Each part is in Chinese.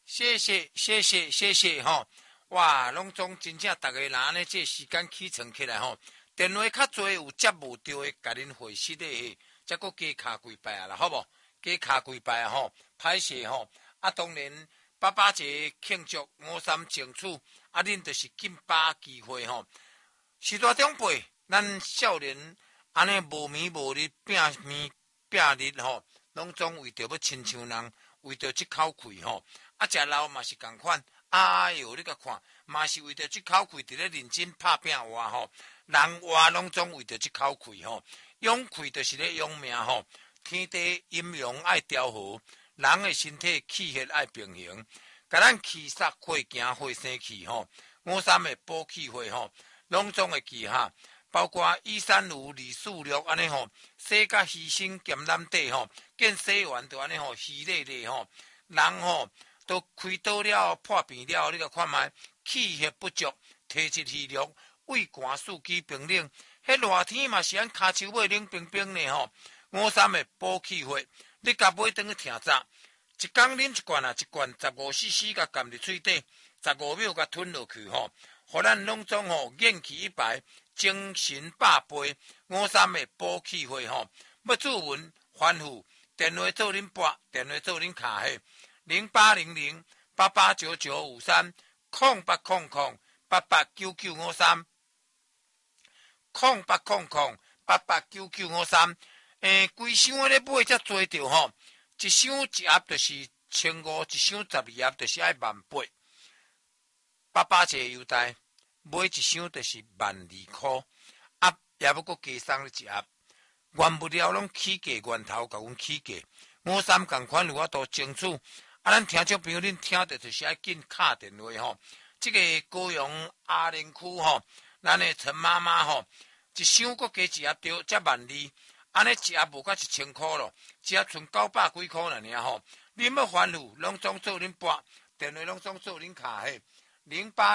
谢谢吼！哇，拢总真正大家人安尼这时间起床起来吼，电话较侪有接无到的，甲恁会室的，才阁加卡几摆啊啦，好无？加卡几摆啊吼，歹势吼！啊，当然爸爸节庆祝53争取，啊，恁就是紧把机会吼。时代长辈，咱少年安尼无眠无日拼命拼日吼，拢总为着要亲像人，为着即口气吼。啊，食老嘛是共款，哎哟，你甲看，嘛是为着即口气，伫咧认真拍拼活吼。人活拢总为着即口气吼，养气就是咧养命吼。天地阴阳爱调和，人的身体气血爱平衡，甲咱气煞火行火生气吼。53的补气会吼，拢总会记哈。包括一三五二四六安尼吼，洗甲牺牲兼咱底吼，见洗完就安尼吼，虚累累吼，人吼。都开刀了，破病了，你甲看卖，气血不足，体质虚弱，胃寒四肢冰冷，迄热天嘛是按骹手尾冷冰冰呢吼。53的补气血，你甲买转去听早，一工啉一罐啊，一罐15cc，甲含入喙底，15秒甲吞落去吼，互咱拢总吼元气一排，精神百倍。53的补气血吼，要注文吩咐，电话做恁拨，电话做恁卡嘿。0800889953，0800889953，规箱咧买才做着吼，一箱一盒就是1500，一箱12盒就是爱18000。爸节优待，买一箱就是12000块，啊，也要阁加送你一盒，原物料拢起价源头，甲阮起价。53共款有法度争取。啊，咱听众朋友，恁听着就是爱紧敲电话吼。这个高雄阿莲区吼，咱的陈妈妈吼，一箱阁加一盒着，才12000，安尼一盒无到1000块咯，一盒剩900几块了尔吼。恁要烦恼，拢总做恁拨，电话拢总做恁卡嘿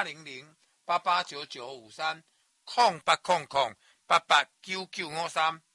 ，0800889953，0800889953。